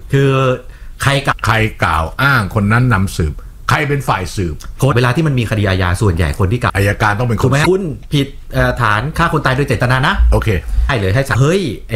คือใครกับใครกล่าวอ้างคนนั้นนำสืบใครเป็นฝ่ายสืบเวลาที่มันมีคดีอาญาส่วนใหญ่คนที่กล่าวอัยการต้องเป็นคนคุณผิดฐานฆ่าคนตายโดยเจตนานะโอเคให้เลยให้เฮ้ย